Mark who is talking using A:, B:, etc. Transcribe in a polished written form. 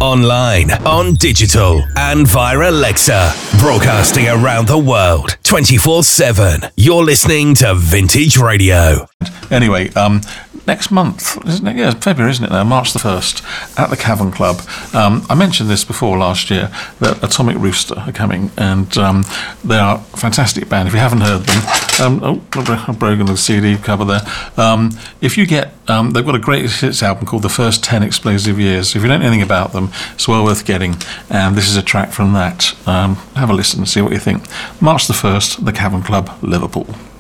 A: online, on digital, and via Alexa. Broadcasting around the world, 24/7. You're listening to Vintage Radio.
B: Anyway, next month, isn't it? Yeah, it's February, isn't it now? March the 1st, at the Cavern Club. I mentioned this before last year, that Atomic Rooster are coming, and they are a fantastic band. If you haven't heard them, I've broken the CD cover there. If you get, they've got a greatest hits album called The First 10 Explosive Years. If you don't know anything about them, it's well worth getting, and this is a track from that. Have a listen and see what you think. March the 1st, the Cavern Club, Liverpool.